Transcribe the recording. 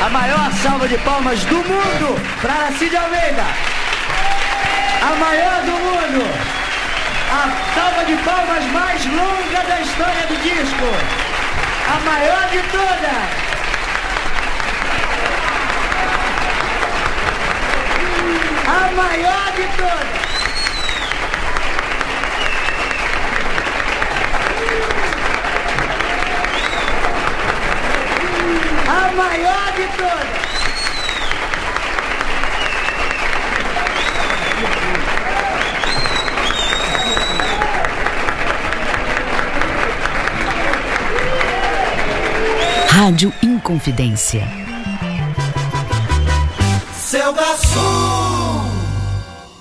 A maior salva de palmas do mundo para Aracide Almeida. A maior do mundo. A salva de palmas mais longa da história do disco. A maior de todas. A maior de todas. A maior de todas. Rádio Inconfidência. Seu garçom.